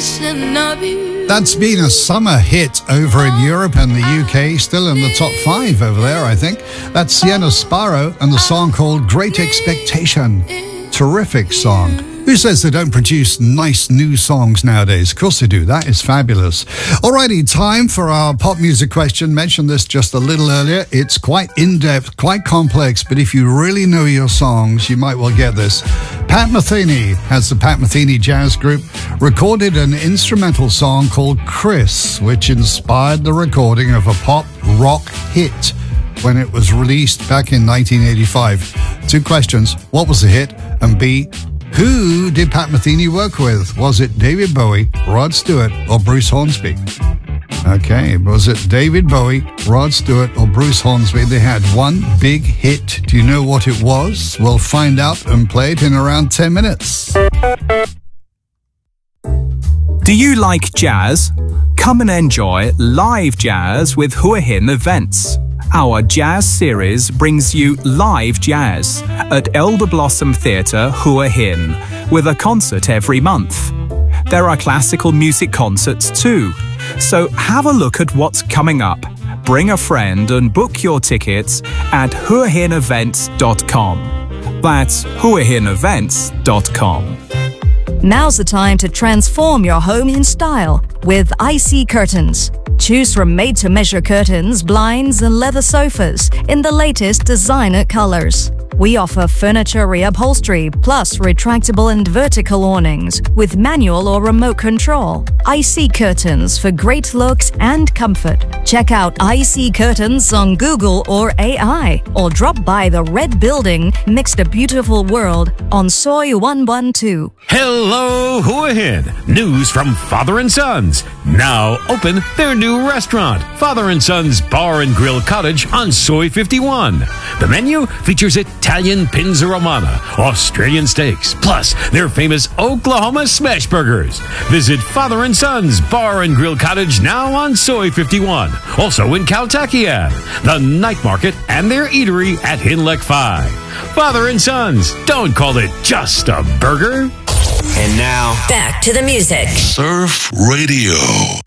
reflection of you. That's been a summer hit over in Europe and the UK, still in the top 5 over there, I think. That's Sienna Sparrow and the song called Great Expectation. Terrific song. Who says they don't produce nice new songs nowadays? Of course they do. That is fabulous. Alrighty, time for our pop music question. Mentioned this just a little earlier. It's quite in-depth, quite complex, but if you really know your songs, you might well get this. Pat Metheny has the Pat Metheny Jazz Group recorded an instrumental song called Chris, which inspired the recording of a pop rock hit when it was released back in 1985. 2 questions. What was the hit? And B, who did Pat Metheny work with? Was it David Bowie, Rod Stewart, or Bruce Hornsby? Okay, was it David Bowie, Rod Stewart, or Bruce Hornsby? They had one big hit. Do you know what it was? We'll find out and play it in around 10 minutes. Do you like jazz? Come and enjoy live jazz with Hua Hin Events. Our jazz series brings you live jazz at Elder Blossom Theatre, Hua Hin, with a concert every month. There are classical music concerts too, so have a look at what's coming up. Bring a friend and book your tickets at huahinevents.com. That's huahinevents.com. Now's the time to transform your home in style with IC Curtains. Choose from made-to-measure curtains, blinds, and leather sofas in the latest designer colors. We offer furniture reupholstery plus retractable and vertical awnings with manual or remote control. IC Curtains for great looks and comfort. Check out IC Curtains on Google or AI, or drop by the Red Building next to Beautiful World on Soy 112. Hello, Hua Hin. News from Father and Sons. Now open their new restaurant, Father and Sons Bar and Grill Cottage on Soy 51. The menu features Italian Pinza Romana, Australian steaks, plus their famous Oklahoma smash burgers. Visit Father and Sons Bar and Grill Cottage now on Soy 51. Also in Kaltakian, the night market, and their eatery at Hinlek 5. Father and Sons, don't call it just a burger. And now, back to the music. Surf Radio.